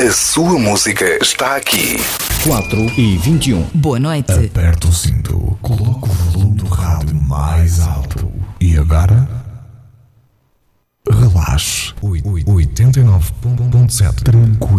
A sua música está aqui. 4h21. Boa noite. Aperta o cinto, coloca o volume do rádio mais alto. E agora? Relaxe. 89.7. Tranquilo.